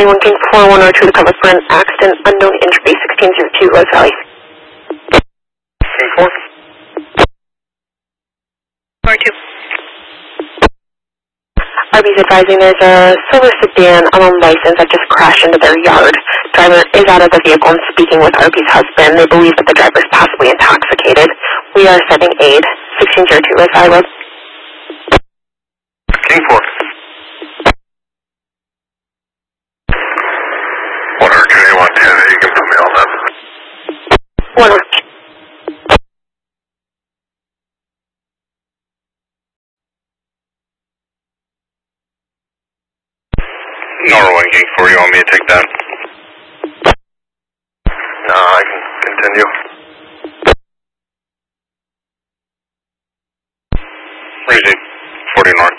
91 King 4102 to cover for an accident, unknown injury, 1602 Rose Valley. King 4. 42. RB's advising there's a silver sedan unlicensed that just crashed into their yard. Driver is out of the vehicle and speaking with RB's husband. They believe that the driver is possibly intoxicated. We are sending aid, 1602 Rose Valley Road. King 4. 12110, you can put me on that. 1. Norway King 4, you want me to take that? No, I can continue. Receive 40 North.